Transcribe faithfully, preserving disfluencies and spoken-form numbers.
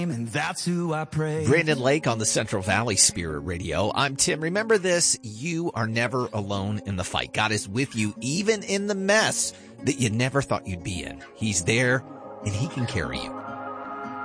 And that's who I pray. Brandon Lake on the Central Valley Spirit Radio. I'm Tim. Remember this, you are never alone in the fight. God is with you even in the mess that you never thought you'd be in. He's there and he can carry you.